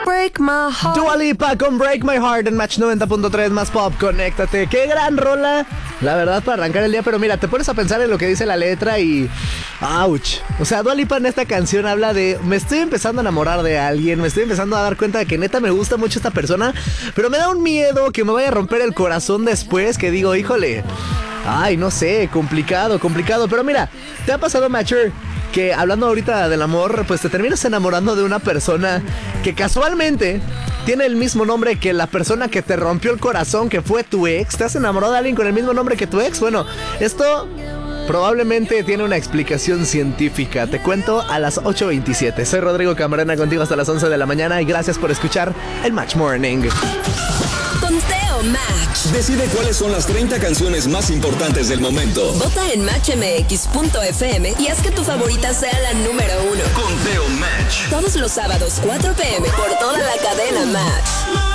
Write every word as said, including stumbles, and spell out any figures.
Break my heart. Dua Lipa con Break My Heart en Match noventa punto tres más pop. Conéctate. Qué gran rola, la verdad, para arrancar el día. Pero mira, te pones a pensar en lo que dice la letra y... ¡Auch! O sea, Dua Lipa en esta canción habla de... Me estoy empezando a enamorar de alguien. Me estoy empezando a dar cuenta de que neta me gusta mucho esta persona. Pero me da un miedo que me vaya a romper el corazón después. Que digo, híjole... Ay, no sé, complicado, complicado. Pero mira, ¿te ha pasado, Matcher, que hablando ahorita del amor, pues te terminas enamorando de una persona que casualmente tiene el mismo nombre que la persona que te rompió el corazón, que fue tu ex? ¿Te has enamorado de alguien con el mismo nombre que tu ex? Bueno, esto probablemente tiene una explicación científica. Te cuento a las ocho veintisiete. Soy Rodrigo Camarena, contigo hasta las once de la mañana y gracias por escuchar el Match Morning. Conteo Match. Decide cuáles son las treinta canciones más importantes del momento. Vota en match m x punto f m y haz que tu favorita sea la número uno. Conteo Match. Todos los sábados, cuatro p m por toda la cadena Match.